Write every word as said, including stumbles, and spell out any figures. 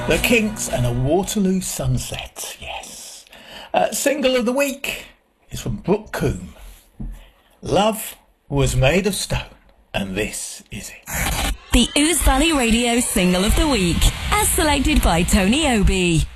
The Kinks and a Waterloo Sunset, yes. Uh, single of the week is from Brooke Coombe. Love was made of stone, and this is it. The Ouse Valley Radio Single of the Week, as selected by Tony Obi.